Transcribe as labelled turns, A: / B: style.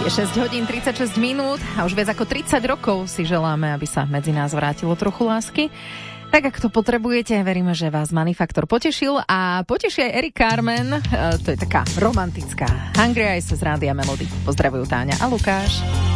A: Je 6 hodín 36 minút a už viac ako 30 rokov si želáme, aby sa medzi nás vrátilo trochu lásky. Tak ak to potrebujete, veríme, že vás Manifaktor potešil a poteší aj Erik Carmen, to je taká romantická Hungry Eyes z Rádia Melody. Pozdravujú Táňa a Lukáš.